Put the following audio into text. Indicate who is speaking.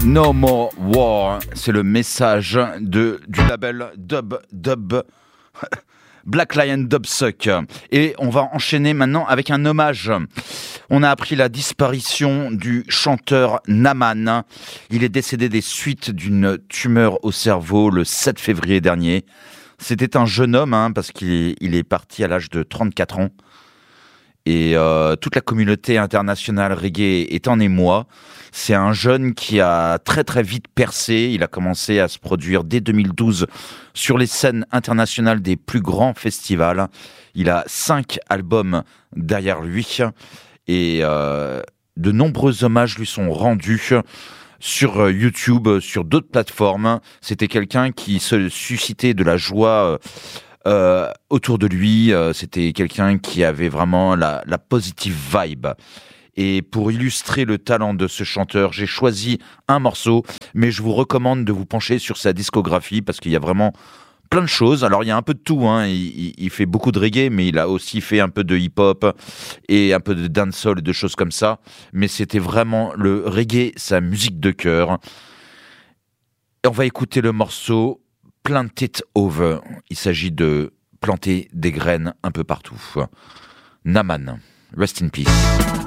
Speaker 1: No More War, c'est le message du label Dub Black Lion Dubsuck. Et on va enchaîner maintenant avec un hommage. On a appris la disparition du chanteur Naman. Il est décédé des suites d'une tumeur au cerveau le 7 février dernier. C'était un jeune homme, parce qu'il est parti à l'âge de 34 ans. Et toute la communauté internationale reggae est en émoi. C'est un jeune qui a très très vite percé. Il a commencé à se produire dès 2012 sur les scènes internationales des plus grands festivals. Il a 5 albums derrière lui et de nombreux hommages lui sont rendus sur YouTube, sur d'autres plateformes. C'était quelqu'un qui se suscitait de la joie autour de lui. C'était quelqu'un qui avait vraiment la positive vibe. Et pour illustrer le talent de ce chanteur, j'ai choisi un morceau, mais je vous recommande de vous pencher sur sa discographie parce qu'il y a vraiment plein de choses. Alors il y a un peu de tout, il fait beaucoup de reggae, mais il a aussi fait un peu de hip-hop et un peu de dancehall et de choses comme ça. Mais c'était vraiment le reggae, sa musique de cœur. Et on va écouter le morceau Plant It Over. Il s'agit de planter des graines un peu partout. Naman, rest in peace.